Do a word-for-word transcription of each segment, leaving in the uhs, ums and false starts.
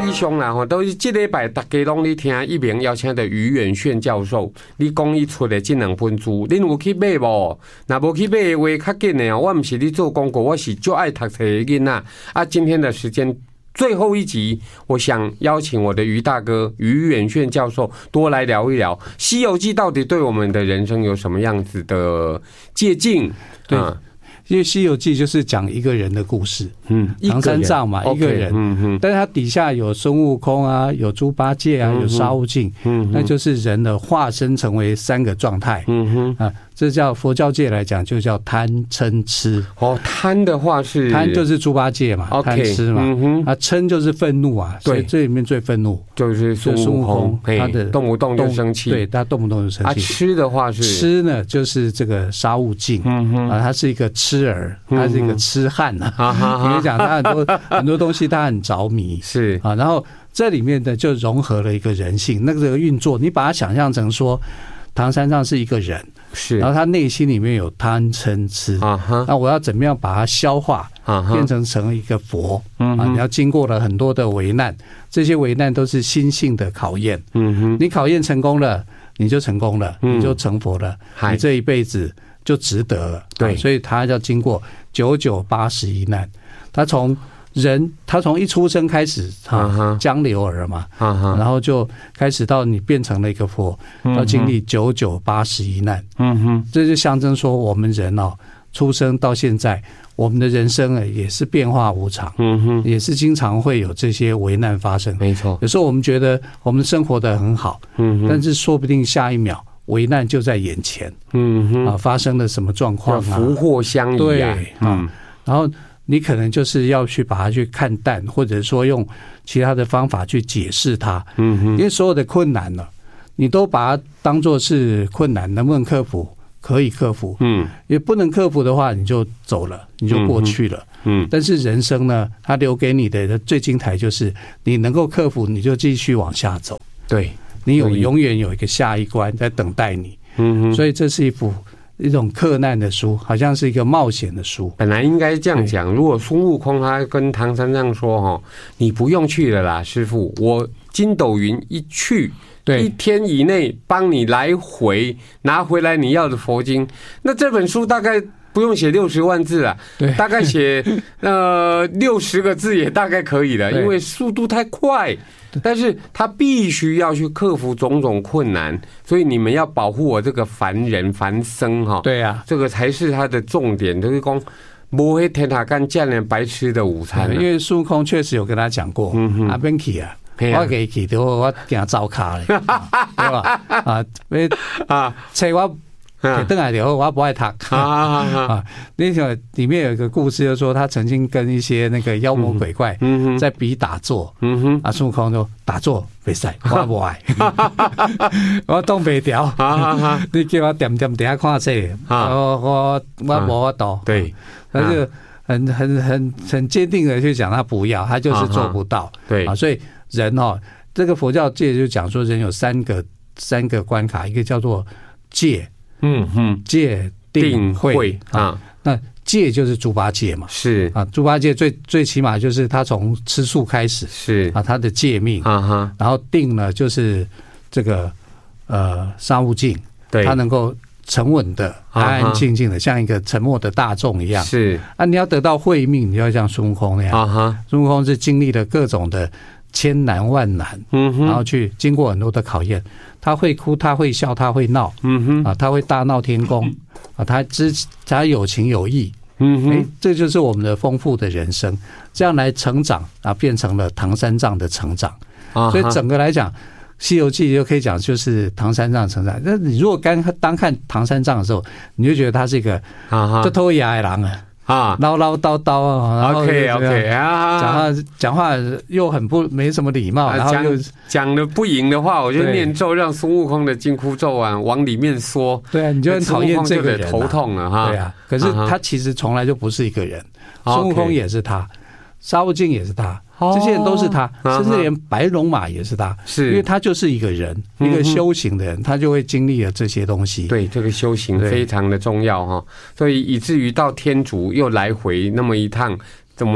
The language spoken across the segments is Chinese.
以上啦吼，都是这礼拜大家拢咧听一鸣邀请的于远炫教授，你讲伊出的这两本书，恁有去买无？若无去买的话，较紧的哦。我毋是咧做广告，我是最爱读书的囡仔。啊，今天的时间最后一集，我想邀请我的于大哥于远炫教授多来聊一聊《西游记》到底对我们的人生有什么样子的借鉴？ 对。嗯，因为《西游记》就是讲一个人的故事，嗯，唐三藏嘛，一个人，嗯嗯，但是他底下有孙悟空啊，有猪八戒啊，有沙悟净，嗯，那就是人的化身成为三个状态，嗯哼，啊，这叫佛教界来讲就叫贪嗔痴。哦， 贪的话是贪就是猪八戒嘛，贪吃嘛，嗯哼，啊，嗔就是愤怒啊，所以这里面最愤怒就是孙悟空， 他的动不动就生气， 对，他动不动就生气。啊， 吃的话是吃呢，就是这个沙悟净，嗯哼，啊，他是一个吃。痴儿，他是一个痴汉呐、啊。你、嗯、讲他很多很多东西，他很着迷， 是啊。 然后这里面的就融合了一个人性，那个运作，你把它想象成说，唐三藏是一个人， 是， 然后他内心里面有贪嗔痴啊。那我要怎么样把它消化，变成成一个佛啊？你要经过了很多的危难，这些危难都是心性的考验。嗯哼，你考验成功了，你就成功了，你就成佛了，你这一辈子就值得了。对，所以他要经过九九八十一难。他从人，他从一出生开始啊，江流儿嘛，然后就开始到你变成了一个佛，要经历九九八十一难。嗯哼，这就象征说，我们人哦，出生到现在，我们的人生也是变化无常。嗯哼，也是经常会有这些危难发生。 没错， 有时候我们觉得我们生活得很好，嗯哼，但是说不定下一秒危难就在眼前，嗯哼，啊，发生了什么状况啊？ 福祸相依啊， 对，嗯，然后你可能就是要去把它去看淡，或者说用其他的方法去解释它，嗯哼，因为所有的困难呢，你都把它当作是困难，能不能克服？可以克服，嗯，也不能克服的话，你就走了，你就过去了，嗯。但是人生呢，它留给你的最精彩就是你能够克服，你就继续往下走， 对。 你有永远有一个下一关在等待你，嗯哼，所以这是一幅一种克难的书，好像是一个冒险的书。 本来应该这样讲，如果孙悟空他跟唐三藏说：“哈，你不用去了啦，师父，我筋斗云一去，一天以内帮你来回拿回来你要的佛经。”那这本书大概不用写六十万字啊，对，大概写呃六十个字也大概可以了，因为速度太快。但是他必须要去克服种种困难，所以你们要保护我这个凡人凡僧哈。 对啊， 这个才是他的重点，就是说不会天塔干酱连白吃的午餐、啊。 因为孙悟空确实有跟他讲过，嗯、啊，别去啊。我给去的话，我给他糟卡嘞，对吧？啊，啊，猜我。邓来以后，我不爱他啊！那个里面有一个故事，就是说他曾经跟一些那个妖魔鬼怪在比打坐，嗯哼，啊，孙悟空说打坐比赛，我不爱，我动不了，你叫我点点点看这，我我我无法度， 对， 他就很很很很坚定的去讲他不要，他就是做不到，对啊，所以人哦，这个佛教界就讲说人有三个三个关卡，一个叫做戒。嗯哼，戒定慧啊，那戒就是猪八戒嘛，是啊，猪八戒最最起码就是他从吃素开始，是啊，他的戒命啊哈，然后定呢就是这个呃沙悟净，对，他能够沉稳的、安安静静的，像一个沉默的大众一样，是啊，你要得到慧命，你要像孙悟空那样啊哈，孙悟空是经历了各种的千难万难，嗯哼，然后去经过很多的考验。他会哭，他会笑，他会闹，嗯哼，啊，他会大闹天宫，啊，他知他有情有义，嗯哼，哎，这就是我们的丰富的人生，这样来成长啊，变成了唐三藏的成长，啊，所以整个来讲，《西游记》就可以讲就是唐三藏成长。那你如果刚当看唐三藏的时候，你就觉得他是一个啊，就偷牙的狼啊。啊，唠唠叨叨啊 ，OK OK 啊， 讲话讲话又很不没什么礼貌，然后又讲的不赢的话，我就念咒让孙悟空的金箍咒啊往里面缩， 对啊，你就很讨厌这个人， 头痛了哈， 对啊，可是他其实从来就不是一个人，孙悟空也是他，沙悟净也是他。这些人都是他，甚至连白龙马也是他，是因为他就是一个人，一个修行的人，他就会经历了这些东西。 对，这个修行非常的重要哈，所以以至于到天竺又来回那么一趟，我们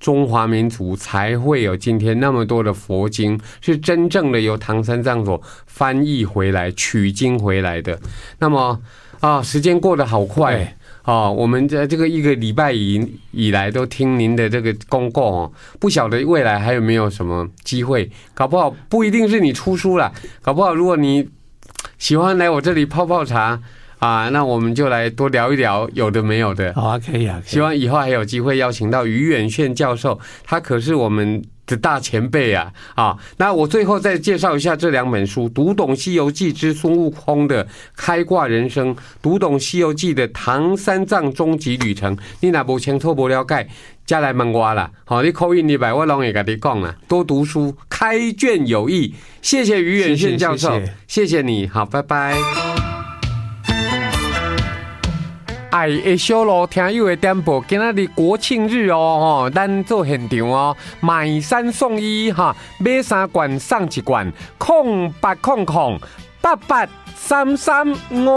中华民族才会有今天那么多的佛经是真正的由唐三藏所翻译回来、取经回来的。那么啊，时间过得好快。哦，我们在这个一个礼拜以以来都听您的这个公告哦，不晓得未来还有没有什么机会，搞不好不一定是你出书啦，搞不好如果你喜欢来我这里泡泡茶啊，那我们就来多聊一聊有的没有的。 好啊，可以啊， 希望以后还有机会邀请到于远炫教授，他可是我们的大前辈啊！啊，那我最后再介绍一下这两本书：读懂《西游记》之孙悟空的开挂人生，读懂《西游记》的唐三藏终极旅程。你若无清楚、无了解，再来问我啦。好，你call in入来，我拢会跟你讲啦。多读书，开卷有益。谢谢于远炫教授，谢 谢, 谢谢你。好，拜拜。爱的小路听友的点播，今仔日国庆日哦，吼，咱做现场哦，买三送一哈，买三罐送一罐，空八空空八八三三五。